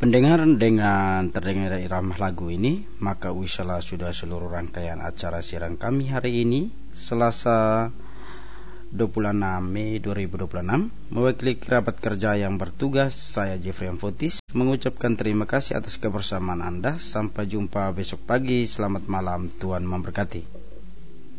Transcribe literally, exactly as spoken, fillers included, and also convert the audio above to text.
Pendengar, dengan terdengar irama lagu ini, maka usahlah sudah seluruh rangkaian acara siaran kami hari ini, Selasa dua puluh enam Mei dua ribu dua puluh enam. Mewakili kerabat kerja yang bertugas, saya Jeffrey Amfotis mengucapkan terima kasih atas kebersamaan Anda. Sampai jumpa besok pagi. Selamat malam, Tuhan memberkati.